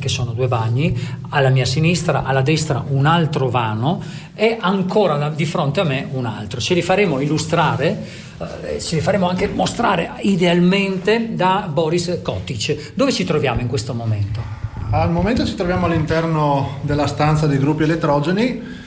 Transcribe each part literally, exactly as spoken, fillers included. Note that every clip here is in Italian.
che sono due bagni, alla mia sinistra, alla destra un altro vano e ancora di fronte a me un altro. Ce li faremo illustrare, eh, ce li faremo anche mostrare idealmente da Boris Kotić. Dove ci troviamo in questo momento? Al momento ci troviamo all'interno della stanza dei gruppi elettrogeni.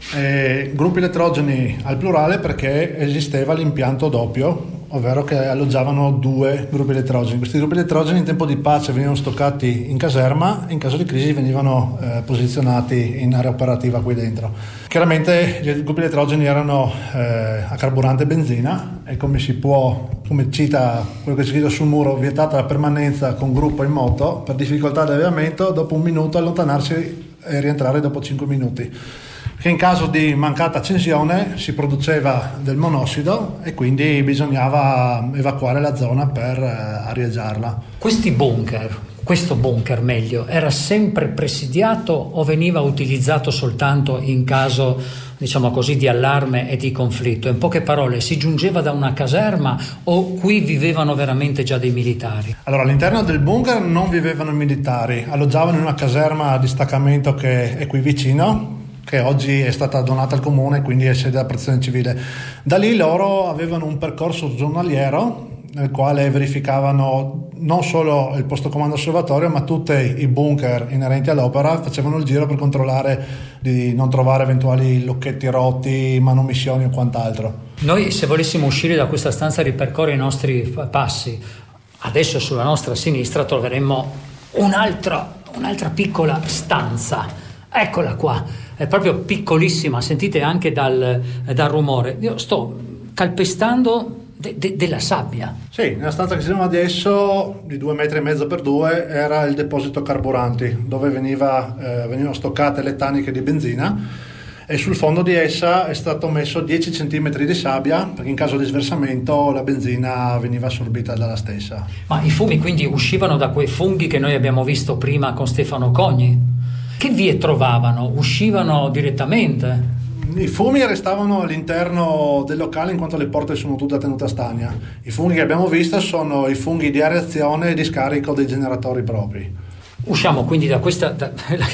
Eh, gruppi elettrogeni al plurale perché esisteva l'impianto doppio, ovvero che alloggiavano due gruppi elettrogeni. Questi gruppi elettrogeni in tempo di pace venivano stoccati in caserma e in caso di crisi venivano eh, posizionati in area operativa qui dentro. Chiaramente gli gruppi elettrogeni erano eh, a carburante e benzina e come si può, come cita quello che c'è scritto sul muro, vietata la permanenza con gruppo in moto per difficoltà di avviamento, dopo un minuto allontanarsi e rientrare dopo cinque minuti. Che in caso di mancata accensione si produceva del monossido e quindi bisognava evacuare la zona per eh, arieggiarla. Questi bunker, questo bunker meglio, era sempre presidiato o veniva utilizzato soltanto in caso, diciamo così, di allarme e di conflitto? In poche parole, si giungeva da una caserma o qui vivevano veramente già dei militari? Allora, all'interno del bunker non vivevano i militari, alloggiavano in una caserma a distaccamento che è qui vicino, che oggi è stata donata al comune, quindi è sede della protezione civile. Da lì loro avevano un percorso giornaliero nel quale verificavano non solo il posto comando osservatorio, ma tutti i bunker inerenti all'opera, facevano il giro per controllare di non trovare eventuali lucchetti rotti, manomissioni o quant'altro. Noi, se volessimo uscire da questa stanza e ripercorrere i nostri passi, adesso sulla nostra sinistra troveremmo un'altra, un'altra piccola stanza. Eccola qua, è proprio piccolissima, sentite anche dal, dal rumore. Io sto calpestando de, de, della sabbia. Sì, nella stanza che siamo adesso, di due metri e mezzo per due, era il deposito carburanti, dove veniva, eh, venivano stoccate le taniche di benzina e sul fondo di essa è stato messo dieci centimetri di sabbia, perché in caso di sversamento la benzina veniva assorbita dalla stessa. Ma i fumi quindi uscivano da quei funghi che noi abbiamo visto prima con Stefano Cogni? Che vie trovavano? Uscivano direttamente? I fumi restavano all'interno del locale in quanto le porte sono tutte a tenuta stagna. I funghi che abbiamo visto sono i funghi di areazione e di scarico dei generatori propri. Usciamo quindi da questa, da,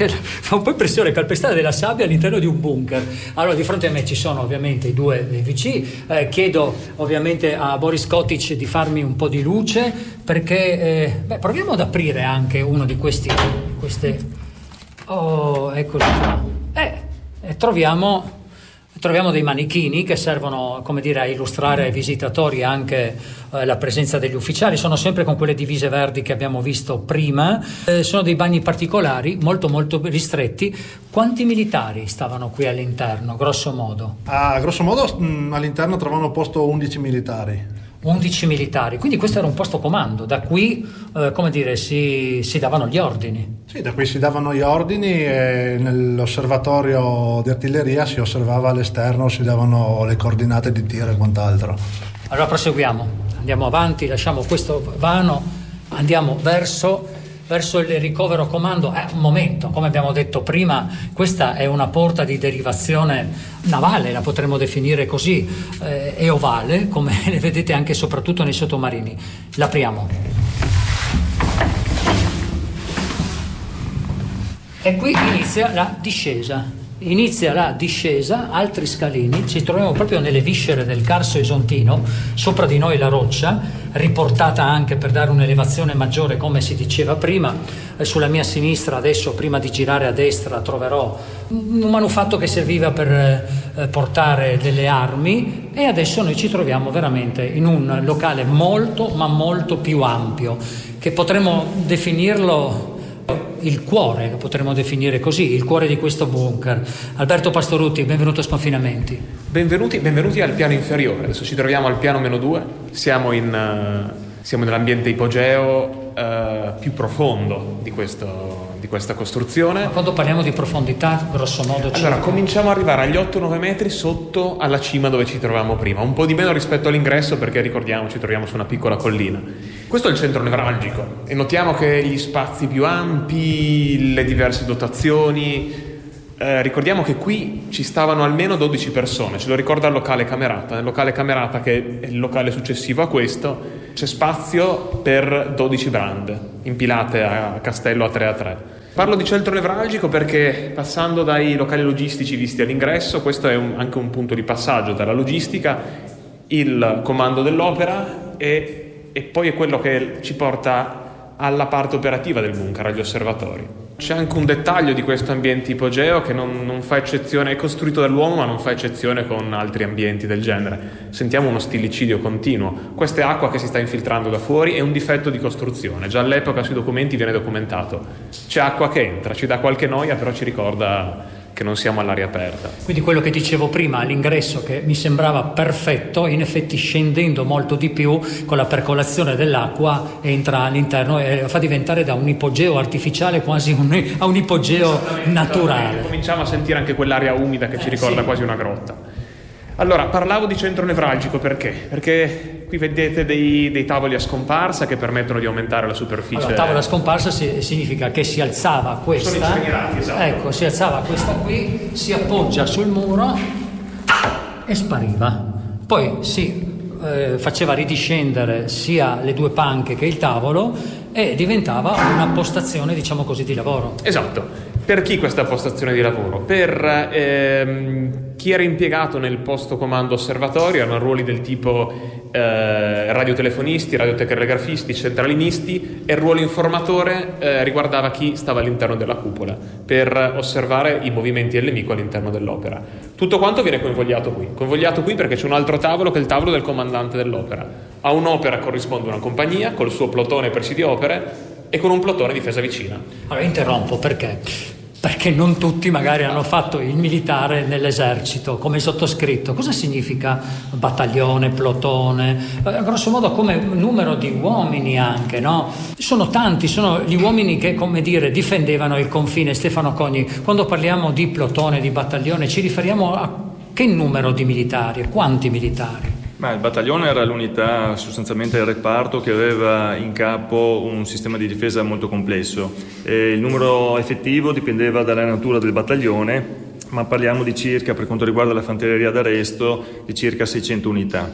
fa un po' impressione calpestare della sabbia all'interno di un bunker. Allora di fronte a me ci sono ovviamente i due V C, eh, chiedo ovviamente a Boris Kotić di farmi un po' di luce perché eh, beh, proviamo ad aprire anche uno di questi, queste... Oh, eccoli qua. Eh, e troviamo, troviamo dei manichini che servono, come dire, a illustrare ai visitatori anche eh, la presenza degli ufficiali. Sono sempre con quelle divise verdi che abbiamo visto prima. Eh, sono dei bagni particolari, molto molto ristretti. Quanti militari stavano qui all'interno, grosso modo? Ah, grosso modo mh, all'interno trovano posto undici militari. undici militari, quindi questo era un posto comando, da qui eh, come dire si, si davano gli ordini. Sì, da qui si davano gli ordini e nell'osservatorio di artiglieria si osservava all'esterno, si davano le coordinate di tiro e quant'altro. Allora proseguiamo, andiamo avanti, lasciamo questo vano, andiamo verso verso il ricovero comando. Eh, un momento, come abbiamo detto prima, questa è una porta di derivazione navale, la potremmo definire così, eh, e ovale, come le vedete anche soprattutto nei sottomarini. L'apriamo. E qui inizia la discesa. Inizia la discesa, altri scalini, ci troviamo proprio nelle viscere del Carso Esontino, sopra di noi la roccia, riportata anche per dare un'elevazione maggiore, come si diceva prima. Sulla mia sinistra adesso, prima di girare a destra, troverò un manufatto che serviva per eh, portare delle armi, e adesso noi ci troviamo veramente in un locale molto ma molto più ampio, che potremmo definirlo il cuore, lo potremmo definire così, il cuore di questo bunker. Alberto Pastorutti, benvenuto a Sconfinamenti. Benvenuti, benvenuti al piano inferiore. Adesso ci troviamo al piano meno due, siamo, in, uh, siamo nell'ambiente ipogeo uh, più profondo di, questo, di questa costruzione. Ma quando parliamo di profondità, grosso modo... Allora, circa... cominciamo ad arrivare agli otto nove metri sotto alla cima dove ci trovavamo prima, un po' di meno rispetto all'ingresso perché ricordiamo ci troviamo su una piccola collina. Questo è il centro nevralgico e notiamo che gli spazi più ampi, le diverse dotazioni... Eh, ricordiamo che qui ci stavano almeno dodici persone, ce lo ricorda il locale Camerata. Nel locale Camerata, che è il locale successivo a questo, c'è spazio per dodici brande impilate a castello a tre a tre. Parlo di centro nevralgico perché passando dai locali logistici visti all'ingresso, questo è un, anche un punto di passaggio tra la logistica, il comando dell'opera e, e poi è quello che ci porta alla parte operativa del bunker, agli osservatori. C'è anche un dettaglio di questo ambiente ipogeo che non, non fa eccezione, è costruito dall'uomo ma non fa eccezione con altri ambienti del genere. Sentiamo uno stillicidio continuo. Questa è acqua che si sta infiltrando da fuori, è un difetto di costruzione. Già all'epoca sui documenti viene documentato. C'è acqua che entra, ci dà qualche noia, però ci ricorda che non siamo all'aria aperta. Quindi quello che dicevo prima, all'ingresso che mi sembrava perfetto, in effetti scendendo molto di più con la percolazione dell'acqua entra all'interno e fa diventare da un ipogeo artificiale quasi un, a un ipogeo naturale. Cominciamo a sentire anche quell'aria umida che ci ricorda eh, sì. quasi una grotta. Allora, parlavo di centro nevralgico perché? Perché qui vedete dei, dei tavoli a scomparsa che permettono di aumentare la superficie. Allora, tavola a scomparsa si, significa che si alzava questa. Sono incenerati, esatto. Ecco, si alzava questa qui, si appoggia sul muro e spariva. Poi si eh, faceva ridiscendere sia le due panche che il tavolo e diventava una postazione, diciamo così, di lavoro. Esatto. Per chi questa postazione di lavoro? Per ehm, chi era impiegato nel posto comando osservatorio, erano ruoli del tipo eh, radiotelefonisti, radiotelegrafisti, centralinisti, e il ruolo informatore eh, riguardava chi stava all'interno della cupola per osservare i movimenti del nemico all'interno dell'opera. Tutto quanto viene convogliato qui, convogliato qui perché c'è un altro tavolo che è il tavolo del comandante dell'opera. A un'opera corrisponde una compagnia col suo plotone presidio opere e con un plotone difesa vicina. Allora interrompo perché? Perché non tutti magari hanno fatto il militare nell'esercito, come sottoscritto. Cosa significa battaglione, plotone? Eh, grosso modo come numero di uomini anche, no? Sono tanti, sono gli uomini che, come dire, difendevano il confine. Stefano Cogni, quando parliamo di plotone, di battaglione, ci riferiamo a che numero di militari? Quanti militari? Ma il battaglione era l'unità, sostanzialmente il reparto, che aveva in capo un sistema di difesa molto complesso. E il numero effettivo dipendeva dalla natura del battaglione, ma parliamo di circa, per quanto riguarda la fanteria d'arresto, di circa seicento unità.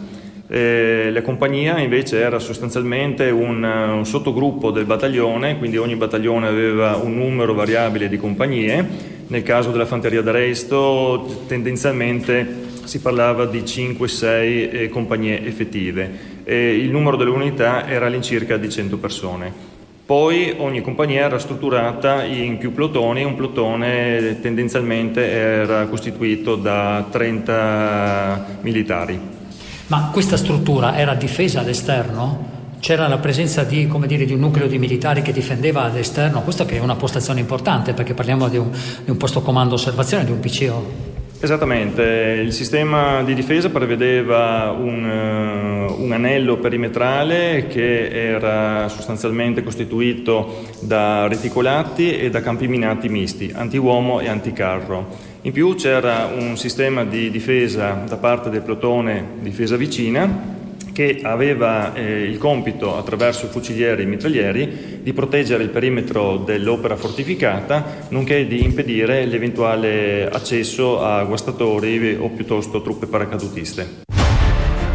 E la compagnia invece era sostanzialmente un, un sottogruppo del battaglione, quindi ogni battaglione aveva un numero variabile di compagnie. Nel caso della fanteria d'arresto tendenzialmente si parlava di cinque sei eh, compagnie effettive e il numero delle unità era all'incirca di cento persone. Poi ogni compagnia era strutturata in più plotoni, un plotone tendenzialmente era costituito da trenta militari. Ma questa struttura era difesa all'esterno? C'era la presenza di, come dire, di un nucleo di militari che difendeva all'esterno? Questa che è una postazione importante perché parliamo di un, di un posto comando osservazione, di un P C O. Esattamente, il sistema di difesa prevedeva un, uh, un anello perimetrale che era sostanzialmente costituito da reticolati e da campi minati misti, anti-uomo e anticarro. In più c'era un sistema di difesa da parte del plotone difesa vicina che aveva eh, il compito, attraverso fucilieri e mitraglieri, di proteggere il perimetro dell'opera fortificata, nonché di impedire l'eventuale accesso a guastatori o piuttosto truppe paracadutiste.